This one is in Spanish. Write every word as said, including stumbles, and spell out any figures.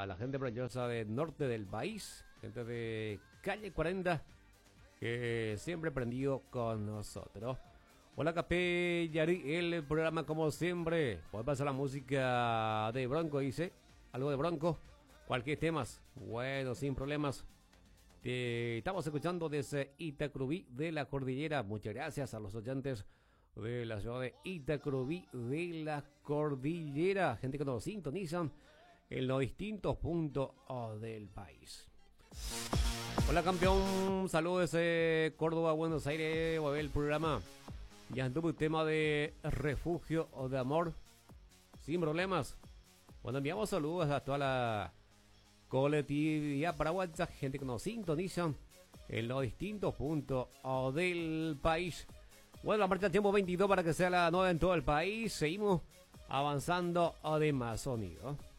a la gente maravillosa del norte del país, gente de calle cuarenta, que siempre prendido con nosotros. Hola Capé, Yari, el programa como siempre. Puede pasar la música de Bronco, dice. Algo de Bronco. Cualquier temas. Bueno, sin problemas. Te estamos escuchando desde Itacurubí de la Cordillera. Muchas gracias a los oyentes de la ciudad de Itacurubí de la Cordillera. Gente que nos sintonizan en los distintos puntos del país. Hola campeón, saludos desde Córdoba, Buenos Aires. Voy a ver el programa. Ya anduvo el tema de refugio o de amor. Sin problemas. Bueno, enviamos saludos a toda la colectividad paraguaya, gente que nos sintonizan en los distintos puntos del país. Bueno, la marcha tiempo veintidós para que sea la nueva en todo el país. Seguimos avanzando de más sonido.